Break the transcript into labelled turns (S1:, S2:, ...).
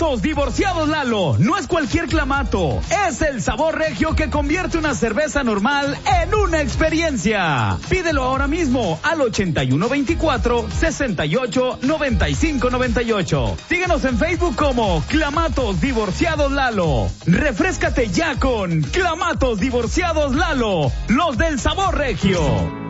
S1: Clamatos Divorciados Lalo. No es cualquier clamato. Es el sabor regio que convierte una cerveza normal en una experiencia. Pídelo ahora mismo al 8124-689598. Síguenos en Facebook como Clamatos Divorciados Lalo. Refréscate ya con Clamatos Divorciados Lalo. Los del sabor regio.